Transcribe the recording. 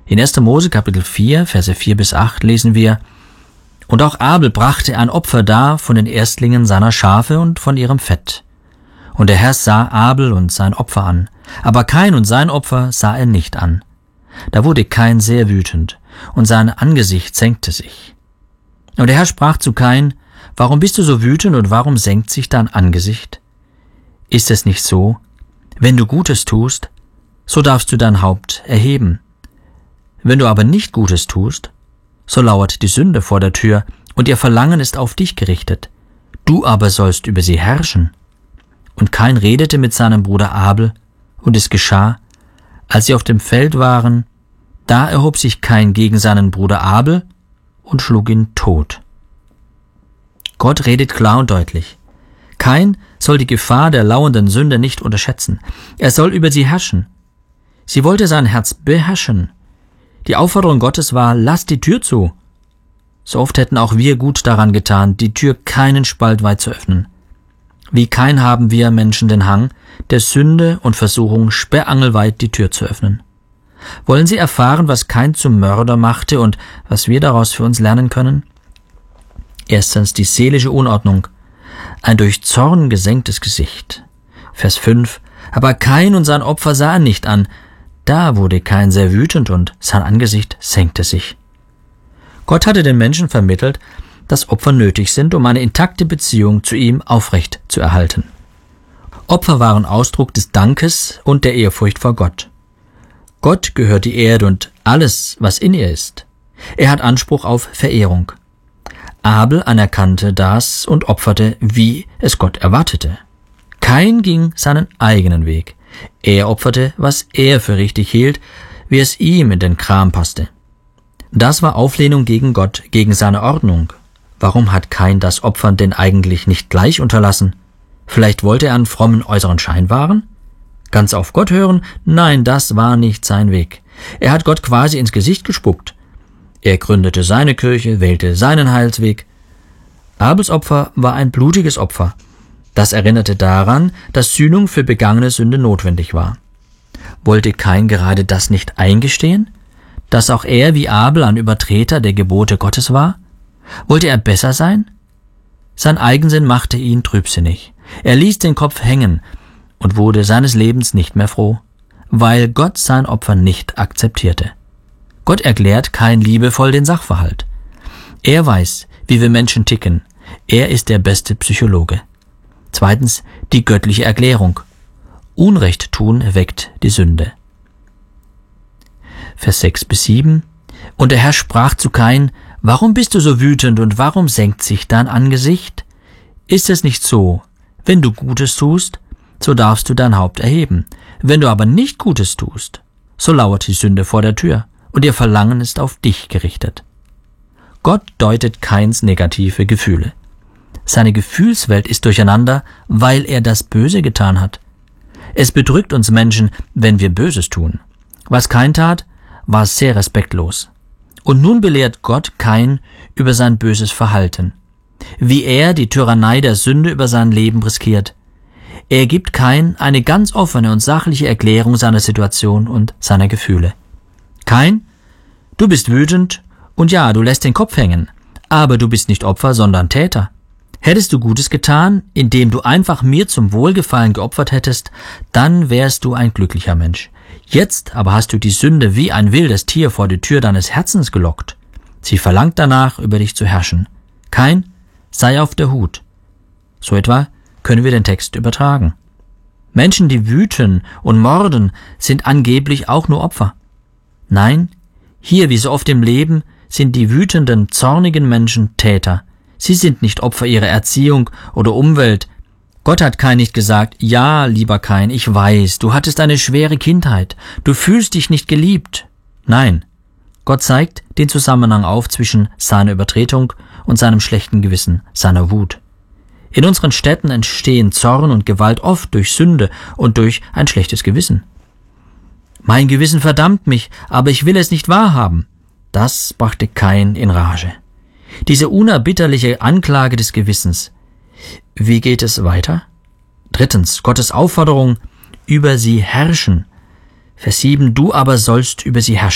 In 1. Mose Kapitel 4, Verse 4-8 lesen wir: Und auch Abel brachte ein Opfer dar von den Erstlingen seiner Schafe und von ihrem Fett. Und der Herr sah Abel und sein Opfer an, aber Kain und sein Opfer sah er nicht an. Da wurde Kain sehr wütend, und sein Angesicht senkte sich. Und der Herr sprach zu Kain: Warum bist du so wütend und warum senkt sich dein Angesicht? Ist es nicht so, wenn du Gutes tust, so darfst du dein Haupt erheben. Wenn du aber nicht Gutes tust, so lauert die Sünde vor der Tür, und ihr Verlangen ist auf dich gerichtet. Du aber sollst über sie herrschen. Und Kain redete mit seinem Bruder Abel, und es geschah, als sie auf dem Feld waren, da erhob sich Kain gegen seinen Bruder Abel und schlug ihn tot. Gott redet klar und deutlich. Kain soll die Gefahr der lauernden Sünde nicht unterschätzen. Er soll über sie herrschen. Sie wollte sein Herz beherrschen. Die Aufforderung Gottes war: Lass die Tür zu. So oft hätten auch wir gut daran getan, die Tür keinen Spalt weit zu öffnen. Wie Kain haben wir Menschen den Hang, der Sünde und Versuchung sperrangelweit die Tür zu öffnen. Wollen Sie erfahren, was Kain zum Mörder machte und was wir daraus für uns lernen können? Erstens die seelische Unordnung, ein durch Zorn gesenktes Gesicht. Vers 5: Aber Kain und sein Opfer sah er nicht an. Da wurde Kain sehr wütend und sein Angesicht senkte sich. Gott hatte den Menschen vermittelt, dass Opfer nötig sind, um eine intakte Beziehung zu ihm aufrecht zu erhalten. Opfer waren Ausdruck des Dankes und der Ehrfurcht vor Gott. Gott gehört die Erde und alles, was in ihr ist. Er hat Anspruch auf Verehrung. Abel anerkannte das und opferte, wie es Gott erwartete. Kain ging seinen eigenen Weg. Er opferte, was er für richtig hielt, wie es ihm in den Kram passte. Das war Auflehnung gegen Gott, gegen seine Ordnung. Warum hat Kain das Opfern denn eigentlich nicht gleich unterlassen? Vielleicht wollte er einen frommen äußeren Schein wahren? Ganz auf Gott hören? Nein, das war nicht sein Weg. Er hat Gott quasi ins Gesicht gespuckt. Er gründete seine Kirche, wählte seinen Heilsweg. Abels Opfer war ein blutiges Opfer. Das erinnerte daran, dass Sühnung für begangene Sünde notwendig war. Wollte Kain gerade das nicht eingestehen? Dass auch er wie Abel ein Übertreter der Gebote Gottes war? Wollte er besser sein? Sein Eigensinn machte ihn trübsinnig. Er ließ den Kopf hängen und wurde seines Lebens nicht mehr froh, weil Gott sein Opfer nicht akzeptierte. Gott erklärt Kain liebevoll den Sachverhalt. Er weiß, wie wir Menschen ticken. Er ist der beste Psychologe. Zweitens, die göttliche Erklärung. Unrecht tun weckt die Sünde. Vers 6-7: Und der Herr sprach zu Kain: Warum bist du so wütend und warum senkt sich dein Angesicht? Ist es nicht so, wenn du Gutes tust, so darfst du dein Haupt erheben. Wenn du aber nicht Gutes tust, so lauert die Sünde vor der Tür, und ihr Verlangen ist auf dich gerichtet. Gott deutet Kains negative Gefühle. Seine Gefühlswelt ist durcheinander, weil er das Böse getan hat. Es bedrückt uns Menschen, wenn wir Böses tun. Was Kain tat, war sehr respektlos. Und nun belehrt Gott Kain über sein böses Verhalten, wie er die Tyrannei der Sünde über sein Leben riskiert. Er gibt Kain eine ganz offene und sachliche Erklärung seiner Situation und seiner Gefühle. Kain, du bist wütend und ja, du lässt den Kopf hängen, aber du bist nicht Opfer, sondern Täter. Hättest du Gutes getan, indem du einfach mir zum Wohlgefallen geopfert hättest, dann wärst du ein glücklicher Mensch. Jetzt aber hast du die Sünde wie ein wildes Tier vor die Tür deines Herzens gelockt. Sie verlangt danach, über dich zu herrschen. Kain, sei auf der Hut. So etwa können wir den Text übertragen. Menschen, die wüten und morden, sind angeblich auch nur Opfer. Nein, hier wie so oft im Leben sind die wütenden, zornigen Menschen Täter. Sie sind nicht Opfer ihrer Erziehung oder Umwelt. Gott hat Kain nicht gesagt: Ja, lieber Kain, ich weiß, du hattest eine schwere Kindheit, du fühlst dich nicht geliebt. Nein, Gott zeigt den Zusammenhang auf zwischen seiner Übertretung und seinem schlechten Gewissen, seiner Wut. In unseren Städten entstehen Zorn und Gewalt oft durch Sünde und durch ein schlechtes Gewissen. Mein Gewissen verdammt mich, aber ich will es nicht wahrhaben. Das brachte Kain in Rage. Diese unerbitterliche Anklage des Gewissens. Wie geht es weiter? Drittens, Gottes Aufforderung: über sie herrschen. Vers 7: Du aber sollst über sie herrschen.